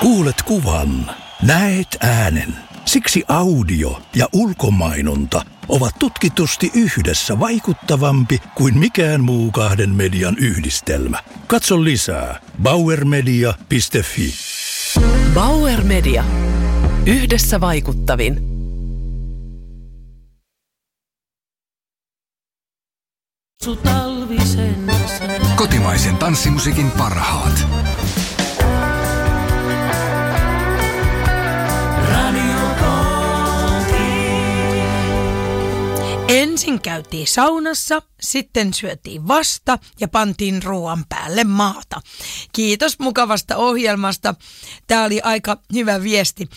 Kuulet kuvan, näet äänen. Siksi audio ja ulkomainonta ovat tutkitusti yhdessä vaikuttavampi kuin mikään muu kahden median yhdistelmä. Katso lisää bauermedia.fi. Bauer Media. Yhdessä vaikuttavin. Kotimaisen tanssimusiikin parhaat. Ensin käytiin saunassa, sitten syötiin vasta ja pantiin ruoan päälle maata. Kiitos mukavasta ohjelmasta. Tämä oli aika hyvä viesti.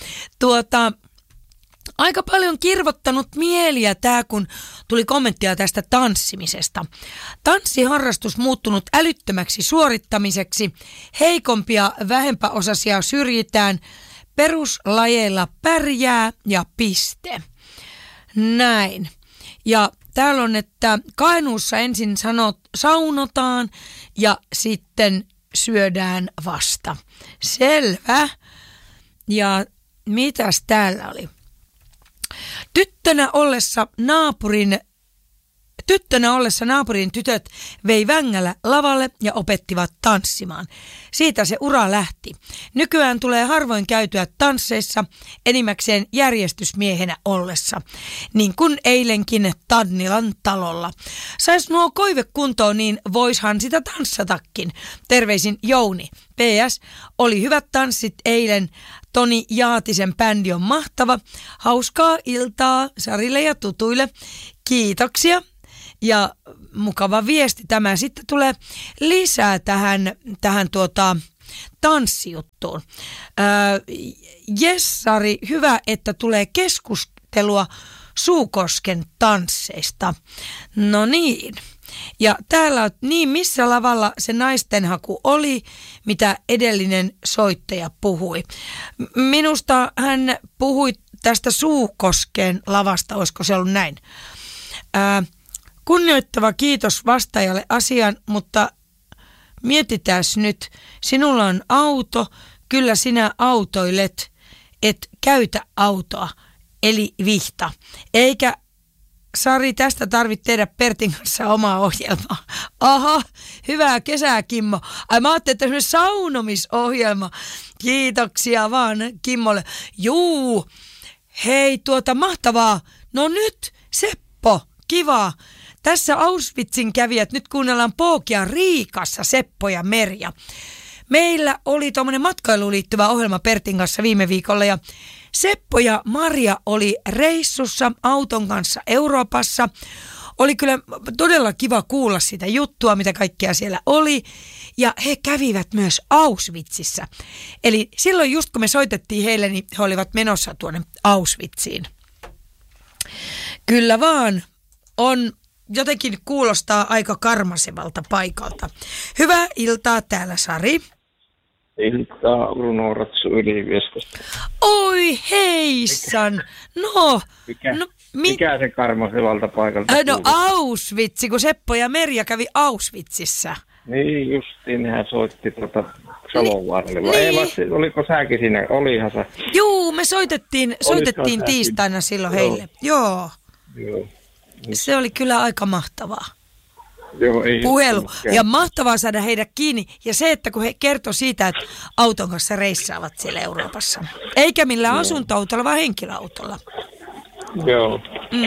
Aika paljon kirvottanut mieliä tämä, kun tuli kommenttia tästä tanssimisesta. Tanssiharrastus muuttunut älyttömäksi suorittamiseksi. Heikompia, vähempäosaisia syrjitään. Peruslajeilla pärjää ja piste. Näin. Ja täällä on, että Kainuussa ensin saunotaan ja sitten syödään vasta. Selvä. Ja mitäs täällä oli? Tyttönä ollessa naapurin tytöt vei vängällä lavalle ja opettivat tanssimaan. Siitä se ura lähti. Nykyään tulee harvoin käytyä tansseissa, enimmäkseen järjestysmiehenä ollessa. Niin kuin eilenkin Tannilan talolla. Sais nuo koive kuntoon, niin voishan sitä tanssatakin. Terveisin Jouni. PS. Oli hyvät tanssit eilen. Toni Jaatisen bändi on mahtava. Hauskaa iltaa Sarille ja tutuille. Kiitoksia. Ja mukava viesti tämä. Sitten tulee lisää tähän tanssijuttuun. Jessari, hyvä, että tulee keskustelua Suukosken tansseista. No niin. Ja täällä on niin, missä lavalla se naistenhaku oli, mitä edellinen soittaja puhui. Minusta hän puhui tästä Suukosken lavasta, olisiko se ollut näin. Kunnioittava kiitos vastaajalle asian, mutta mietitäs nyt, sinulla on auto, kyllä sinä autoilet, et käytä autoa, eli vihta. Eikä Sari, tästä tarvitse tehdä Pertin kanssa omaa ohjelmaa. Aha, hyvää kesää, Kimmo. Ai mä ajattelin, että esimerkiksi saunomisohjelma. Kiitoksia vaan Kimmolle. Juu, hei mahtavaa. No nyt, Seppo, kivaa. Tässä Auschwitzin kävijät, nyt kuunnellaan Pookia Riikassa, Seppo ja Merja. Meillä oli tuommoinen matkailuun liittyvä ohjelma Pertin kanssa viime viikolla ja Seppo ja Marja oli reissussa auton kanssa Euroopassa. Oli kyllä todella kiva kuulla sitä juttua, mitä kaikkea siellä oli. Ja he kävivät myös Auschwitzissä. Eli silloin just kun me soitettiin heille, niin he olivat menossa tuonne Auschwitziin. Kyllä vaan on. Jotenkin kuulostaa aika karmasevalta paikalta. Hyvää iltaa täällä, Sari. Iltaa, Bruno Ratsu Ylivieskosta. Oi heissan! No, mikä se karmasevalta paikalta no Auschwitz, kun Seppo ja Merja kävi Auschwitzissä. Niin, justiin hän soitti Salovaaralle. Niin. Ei, oliko säkin siinä? Olihan sä. Juu, me soitettiin tiistaina silloin heille. Joo. Se oli kyllä aika mahtavaa. Joo, ei puhelu. Ja mahtavaa saada heidät kiinni. Ja se, että kun he kertoi siitä, että auton kanssa reissaavat siellä Euroopassa. Eikä millään asuntoautolla, vaan henkilöautolla. Joo.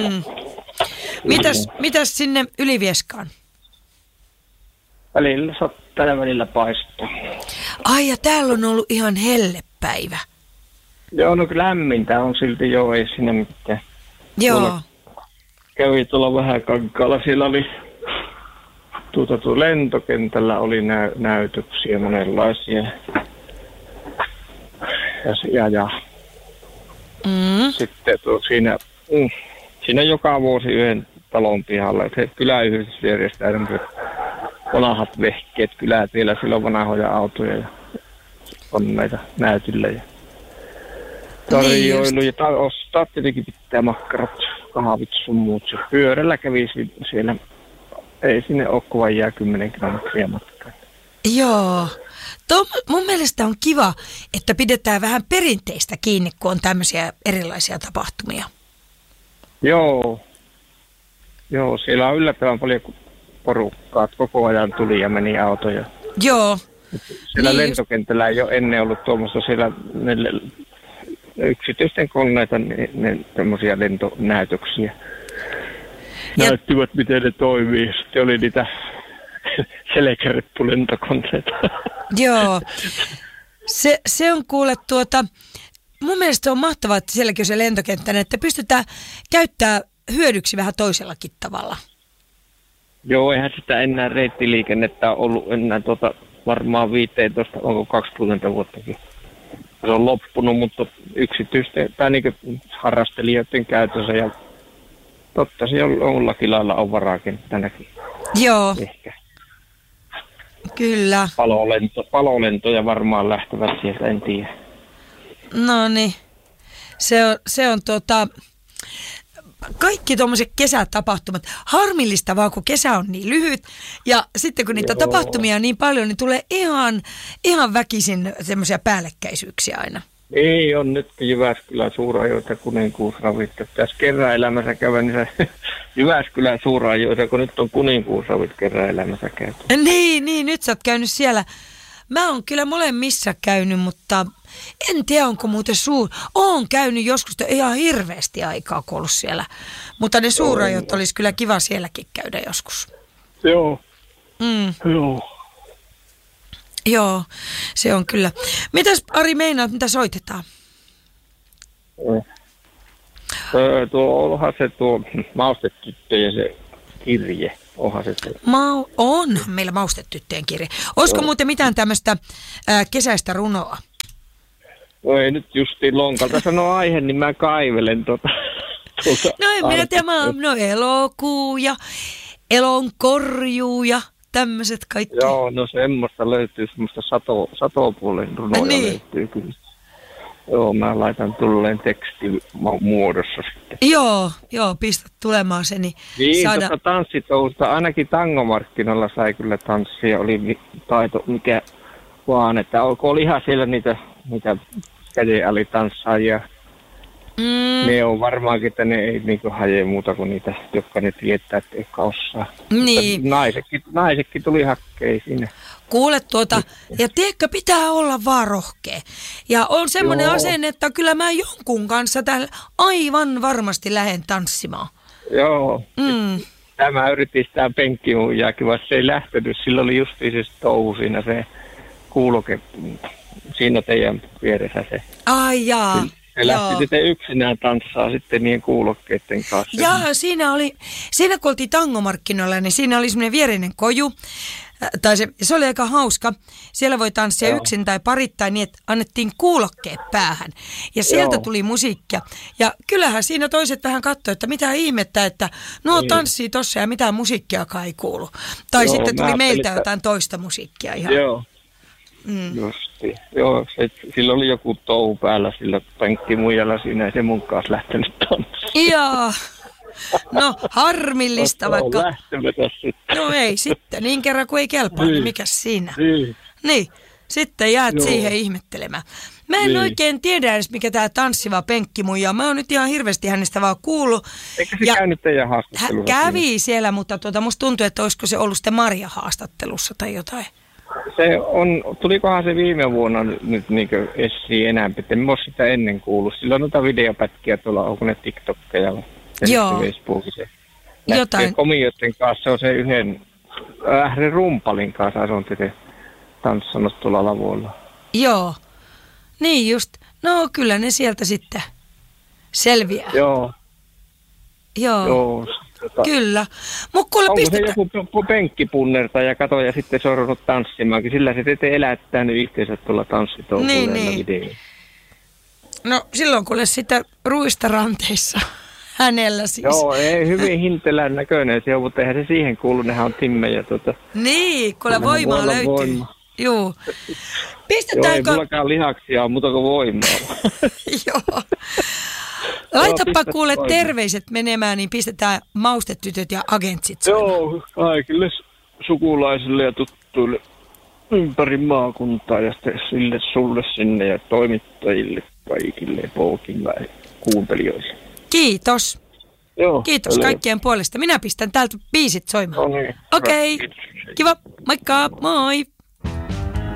Mitäs sinne Ylivieskaan? Välillä sattaa ja välillä paistaa. Ai ja täällä on ollut ihan hellepäivä. Joo, no lämmintä on silti joo, ei siinä mitään. Joo. Kävi tuolla Vähäkankaalla, siellä oli lentokentällä oli näytöksiä monenlaisia. Ja. Sitten siinä joka vuosi yhden talon pihalla, että kyläyhdistys järjestää vanhat vehkeet kylät vielä, silloin vanhoja autoja ja on näitä näytillejä. Tarjoilu ja ostaa tietenkin pitää makkarat, kahvit sun muut. Pyörällä kävisi siellä, ei sinne ole kuin jää 10 kilometriä matkaa. Joo, Mun mielestä on kiva, että pidetään vähän perinteistä kiinni, kun on tämmöisiä erilaisia tapahtumia. Joo, siellä on yllättävän paljon porukkaa. Koko ajan tuli ja meni autoja. Joo. Siellä niin lentokentällä ei ole ennen ollut tuommoista siellä yksityisten koneita, ne tämmöisiä lentonäytöksiä. Näyttivät, miten ne toimii. Sitten oli niitä selkäreppulentokoneita. Joo. Se on kuule mun mielestä on mahtavaa, että sielläkin on se lentokenttä, että pystytään käyttämään hyödyksi vähän toisellakin tavalla. Joo, eihän sitä enää reittiliikennettä ollut enää varmaan 15, onko 20 vuottakin. Se on loppunut, mutta yksityisten tai niin harrastelijoiden käytössä ja totta se jollakin lailla on varaakin tänäkin. Joo. Ehkä. Kyllä. Palolentoja varmaan lähtevät sieltä, en tiedä. No niin. Se on kaikki tuommoiset kesätapahtumat. Harmillista vaan, kun kesä on niin lyhyt. Ja sitten kun niitä tapahtumia on niin paljon, niin tulee ihan väkisin semmoisia päällekkäisyyksiä aina. Ei on nyt Jyväskylän suurajoita kuninkuusravit. Tässä kerran elämässä käydä niissä Jyväskylän suurajoita, kun nyt on kuninkuusravit kerran elämässä käyty. Niin, nyt sä oot käynyt siellä. Mä oon kyllä molemmissa käynyt, mutta en tiedä onko muuten oon käynyt joskus ihan hirveästi aikaa, kun ollut siellä. Mutta ne suurajot olisi kyllä kiva sielläkin käydä joskus. Joo. Joo. Joo, se on kyllä. Mitäs Ari meinaat, mitä soitetaan? Onhan se Maustetyttöjen se kirje. Onhan se on meillä Maustetyttöjen kirje. Olisiko muuten mitään tämmöistä kesäistä runoa? Ei nyt justiin lonkalta sano aihe, niin mä kaivelen No en minä tiedä, elokuu ja elonkorjuu ja tämmöiset kaikki. Joo, no semmoista löytyy, semmoista satopuolen runoja löytyy kyllä. Joo, mä laitan tulleen tekstimuodossa sitten. Joo, pistä tulemaan se, niin saada... tuossa tanssitouhusta, ainakin tangomarkkinoilla sai kyllä tanssia, oli taito mikä vaan, että oli ihan siellä niitä kädenalitanssaajia. Ne on varmaankin, että ne ei niinku haje muuta kuin niitä, jotka ne tietää, että eikä osaa. Niin. Naisetkin tuli hakkeen siinä. Kuule ja tiedätkö, pitää olla vaan rohkea. Ja on semmoinen asenne, että kyllä mä jonkun kanssa täällä aivan varmasti lähden tanssimaan. Joo. Tämä yritti sitä penkkimuijaakin, vaikka se ei lähtenyt. Sillä oli justiin se touhu siinä se kuuloke, siinä teidän vieressä se. Ai jaa. Se lähti sitten yksinään tanssaa sitten niiden kuulokkeiden kanssa. Jaa, siinä kun oltiin tangomarkkinoilla, niin siinä oli semmoinen viereinen koju. Se oli aika hauska. Siellä voi tanssia yksin tai parittain niin, että annettiin kuulokkeet päähän. Ja sieltä tuli musiikkia. Ja kyllähän siinä toiset vähän katsoi, että mitä ihmettä, että tanssii tossa ja mitään musiikkiakaan ei kuulu. Tai sitten tuli meiltä jotain toista musiikkia ihan. Joo. Justi. Joo, sillä oli joku touhu päällä sillä penkkimuijalla siinä, ei se mun kanssa lähtenyt tanssiin. Joo. No, harmillista vaikka. No ei sitten, niin kerran kun ei kelpaa, niin mikäs siinä? Niin, sitten jäät siihen ihmettelemään. Mä en oikein tiedä edes, mikä tää tanssiva penkkimuija. Mä oon nyt ihan hirveästi hänestä vaan kuullut. Eikö se käynyt teidän haastattelussa? Kävi siellä, mutta musta tuntuu, että olisiko se ollut sitten Marja-haastattelussa tai jotain. Se on, tulikohan se viime vuonna nyt niinkö esiin enää, että en ole sitä ennen kuullut. Sillä on noita videopätkiä tuolla, onko ne TikTokkeja vai Facebookissa. Jotain. Komioiden kanssa, se on se yhden rumpalin kanssa asuntoiden tanssanut tuolla lavoilla. Joo, niin just. No kyllä ne sieltä sitten selviää. Joo. Kyllä. Mut kuule onko se joku penkkipunnerta ja kato ja sitten se on ruvennut tanssimaankin. Sillä se te elättänyt itseensä tuolla tanssitouhuilla videoilla. No silloin kuule sitä ruista ranteissa hänellä siis. Joo, ei hyvin hintelän näköinen se on, mutta eihän se siihen kuulu, nehän on timmejä. Niin, kuule voimaa löytyy. Voima. Joo. Joo, ei mullakaan lihaksia, mutta kuin voimaa. Joo. Laitapa kuule terveiset menemään, niin pistetään Maustetytöt ja Agentsit. Joo, kaikille sukulaisille ja tuttuille ympäri maakuntaa ja sitten sulle sinne ja toimittajille kaikille Poukilla ja kuuntelijoille. Kiitos. Joo, Kiitos kaikkien puolesta. Minä pistän täältä biisit soimaan. No niin. Okei. Kiva. Moikka. Moi.